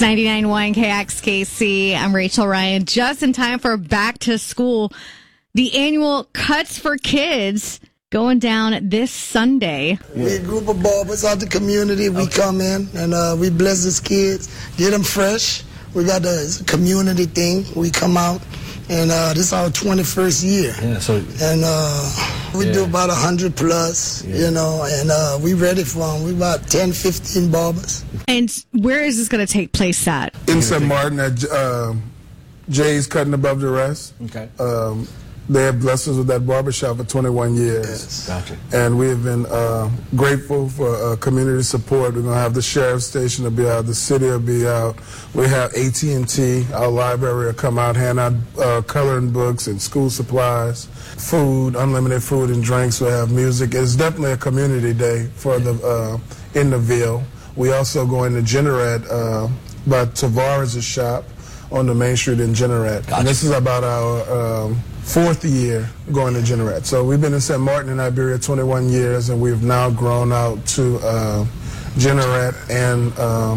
99.1 KXKC. I'm Rachel Ryan. Just in time for back to school. The annual Cuts for Kids going down this Sunday. We're a group of barbers out the community. We come in and we bless these kids, get them fresh. We got the community thing. We come out and this is our 21st year. Yeah, we do about 100 plus, and we ready for them. We about 10, 15 barbers. And where is this going to take place at? In St. Martin at Jay's Cutting Above the Rest. Okay. They have blessed us with that barbershop for 21 years. Yes. Gotcha. And we have been grateful for community support. We're going to have the sheriff's station will be out, the city will be out. We have AT&T, our library will come out, hand out coloring books and school supplies, food, unlimited food and drinks. We'll have music. It's definitely a community day for the in the Ville. We also go into Jeanerette by Tavares' shop on the main street in Jeanerette. Gotcha. And this is about our fourth year going to Jeanerette. So we've been in St. Martin in Iberia 21 years, and we've now grown out to Jeanerette and